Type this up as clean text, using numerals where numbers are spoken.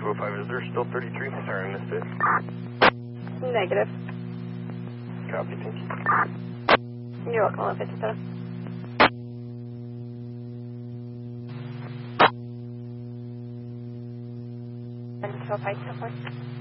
205, is there still 33? Sorry, I missed it. Negative. Copy, thank you. You're welcome, 157. And 205, 204.